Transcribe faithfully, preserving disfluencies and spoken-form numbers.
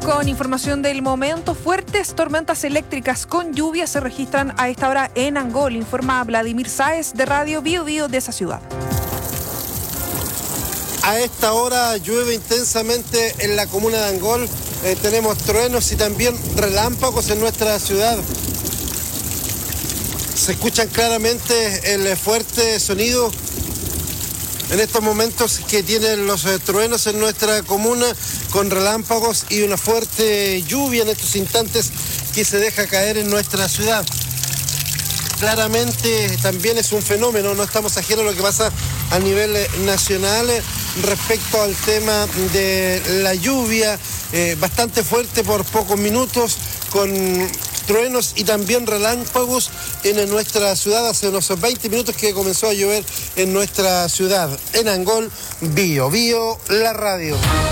Con información del momento, fuertes tormentas eléctricas con lluvia se registran a esta hora en Angol, informa Vladimir Sáez de Radio Bio Bio de esa ciudad. A esta hora llueve intensamente en la comuna de Angol, eh, tenemos truenos y también relámpagos en nuestra ciudad. Se escuchan claramente el fuerte sonido en estos momentos que tienen los eh, truenos en nuestra comuna, con relámpagos y una fuerte lluvia en estos instantes que se deja caer en nuestra ciudad. Claramente también es un fenómeno, no estamos ajenos a lo que pasa a nivel eh, nacional eh, respecto al tema de la lluvia, eh, bastante fuerte por pocos minutos, con truenos y también relámpagos en nuestra ciudad. Hace unos veinte minutos que comenzó a llover en nuestra ciudad. En Angol, Bio Bio, la radio.